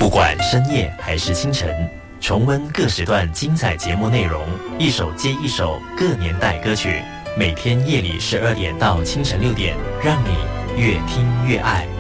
不管深夜还是清晨，重温各时段精彩节目内容，一首接一首各年代歌曲，每天夜里12点到清晨6点，让你越听越爱。